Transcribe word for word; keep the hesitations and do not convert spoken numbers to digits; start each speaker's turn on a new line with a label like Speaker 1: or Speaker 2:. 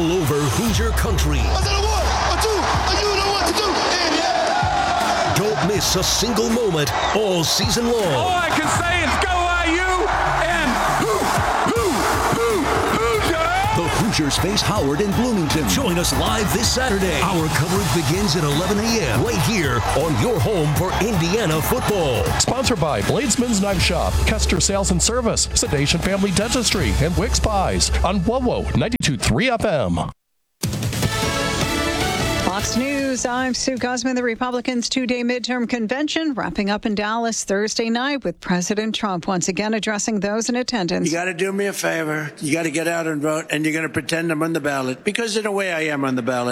Speaker 1: all over Hoosier country.
Speaker 2: I said a one, a two, and you know what to do. And yeah.
Speaker 1: Don't miss a single moment all season long.
Speaker 3: All I can say is go I U and hoo, hoo, hoo, Hoosier!
Speaker 1: The Hoosiers face Howard in Bloomington. Join us live this Saturday. Our coverage begins at eleven a.m. right here on your home for Indiana football.
Speaker 4: Sponsored by Bladesman's Knife Shop, Kester Sales and Service, Sedation Family Dentistry, and Wicks Pies on WOWO ninety-two point three F M.
Speaker 5: Fox News, I'm Sue Guzman. The Republicans' two-day midterm convention wrapping up in Dallas Thursday night with President Trump once again addressing those in attendance.
Speaker 6: You got to do me a favor. You got to get out and vote, and you're going to pretend I'm on the ballot, because in a way I am on the ballot.